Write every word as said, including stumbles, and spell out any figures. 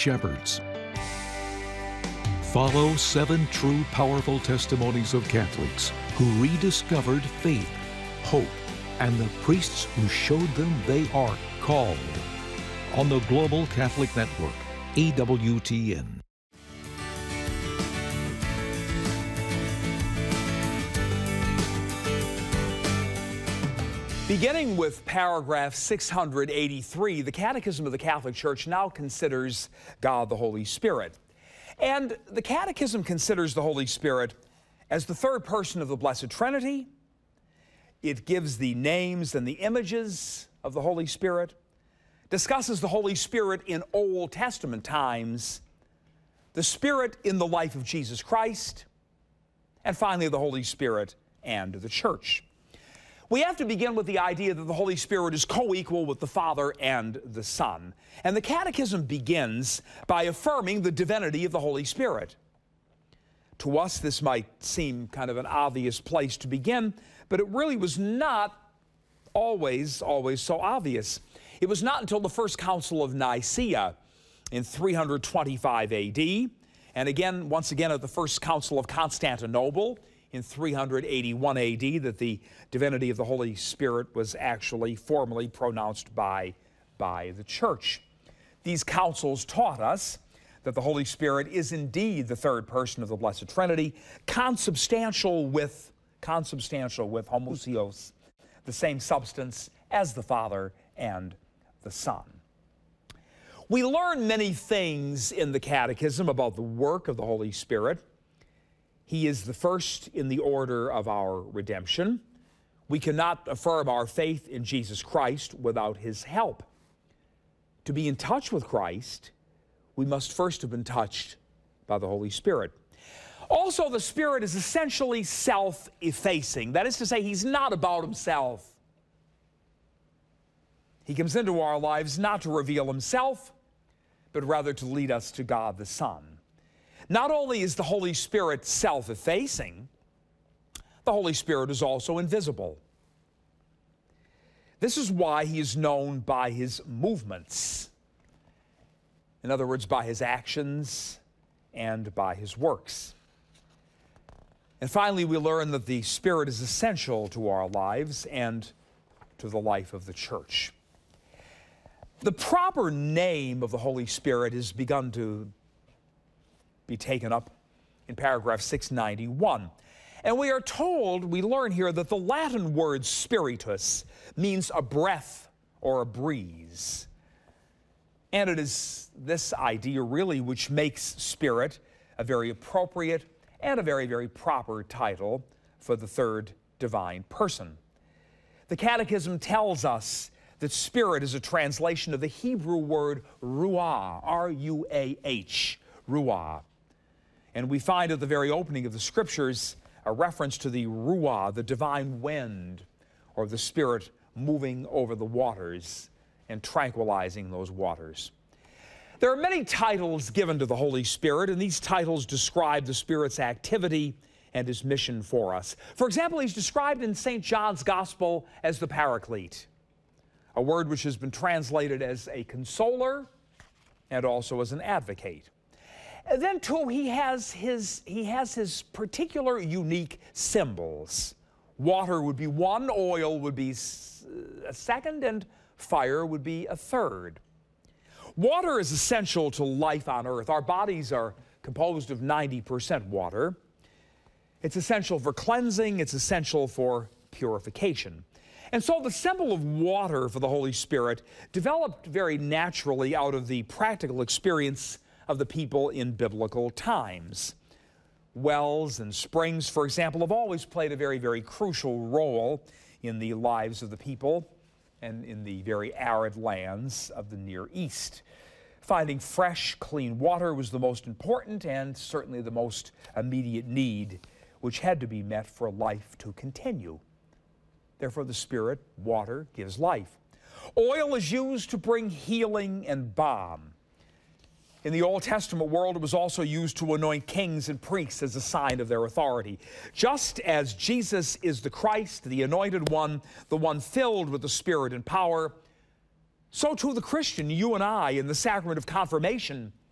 shepherds. Follow seven true, powerful testimonies of Catholics who rediscovered faith, hope, and the priests who showed them they are called on the Global Catholic Network, E W T N. Beginning with paragraph six hundred eighty-three, the Catechism of the Catholic Church now considers God the Holy Spirit. And the Catechism considers the Holy Spirit as the third person of the Blessed Trinity. It gives the names and the images of the Holy Spirit, discusses the Holy Spirit in Old Testament times, the Spirit in the life of Jesus Christ, and finally the Holy Spirit and the Church. We have to begin with the idea that the Holy Spirit is co-equal with the Father and the Son. And the Catechism begins by affirming the divinity of the Holy Spirit. To us, this might seem kind of an obvious place to begin, but it really was not always, always so obvious. It was not until the First Council of Nicaea in three hundred twenty-five A D, and again, once again at the First Council of Constantinople in three hundred eighty-one A D that the divinity of the Holy Spirit was actually formally pronounced by, by the Church. These councils taught us that the Holy Spirit is indeed the third person of the Blessed Trinity, consubstantial with, consubstantial with homoousios, the same substance as the Father and the Son. We learn many things in the Catechism about the work of the Holy Spirit. He is the first in the order of our redemption. We cannot affirm our faith in Jesus Christ without His help. To be in touch with Christ, we must first have been touched by the Holy Spirit. Also, the Spirit is essentially self-effacing. That is to say, He's not about Himself. He comes into our lives not to reveal Himself, but rather to lead us to God the Son. Not only is the Holy Spirit self-effacing, the Holy Spirit is also invisible. This is why He is known by His movements. In other words, by His actions and by His works. And finally, we learn that the Spirit is essential to our lives and to the life of the Church. The proper name of the Holy Spirit has begun to be taken up in paragraph six ninety-one. And we are told, we learn here, that the Latin word spiritus means a breath or a breeze. And it is this idea really which makes spirit a very appropriate and a very, very proper title for the third divine person. The Catechism tells us that spirit is a translation of the Hebrew word ruah, R U A H, ruah. And we find at the very opening of the Scriptures a reference to the ruah, the divine wind, or the Spirit moving over the waters and tranquilizing those waters. There are many titles given to the Holy Spirit, and these titles describe the Spirit's activity and His mission for us. For example, He's described in Saint John's Gospel as the Paraclete, a word which has been translated as a consoler and also as an advocate. And then, too, he has, his, he has his particular unique symbols. Water would be one, oil would be a second, and fire would be a third. Water is essential to life on earth. Our bodies are composed of ninety percent water. It's essential for cleansing. It's essential for purification. And so the symbol of water for the Holy Spirit developed very naturally out of the practical experience of the people in biblical times. Wells and springs, for example, have always played a very, very crucial role in the lives of the people and in the very arid lands of the Near East. Finding fresh, clean water was the most important and certainly the most immediate need, which had to be met for life to continue. Therefore, the Spirit, water, gives life. Oil is used to bring healing and balm. In the Old Testament world, it was also used to anoint kings and priests as a sign of their authority. Just as Jesus is the Christ, the anointed one, the one filled with the Spirit and power, so too the Christian, you and I, in the sacrament of confirmation,